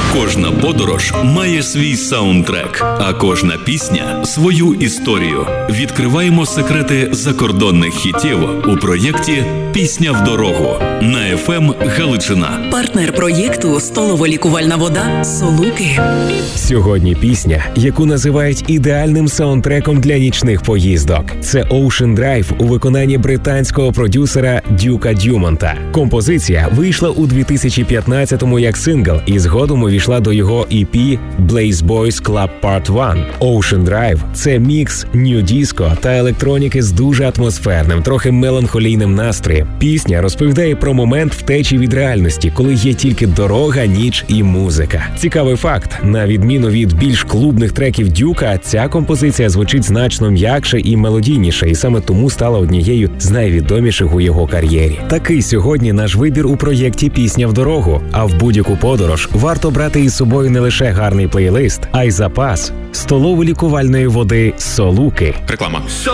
Кожна подорож має свій саундтрек, а кожна пісня – свою історію. Відкриваємо секрети закордонних хітів у проєкті «Пісня в дорогу» на FM Галичина. Партнер проєкту «Столово-лікувальна вода» «Солуки». Сьогодні пісня, яку називають ідеальним саундтреком для нічних поїздок. Це Ocean Drive у виконанні британського продюсера Дюка Дюмонта. Композиція вийшла у 2015-му як сингл і згодом увійшла до його EP Blaze Boys Club Part 1. Ocean Drive – це мікс нью-диско та електроніки з дуже атмосферним, трохи меланхолійним настроєм. Пісня розповідає про момент втечі від реальності, коли є тільки дорога, ніч і музика. Цікавий факт, на відміну від більш клубних треків Дюка, ця композиція звучить значно м'якше і мелодійніше, і саме тому стала однією з найвідоміших у його кар'єрі. Такий сьогодні наш вибір у проєкті «Пісня в дорогу», а в будь-яку подорож варто брати із собою не лише гарний плейлист, а й запас столово-лікувальної води «Солуки». Реклама.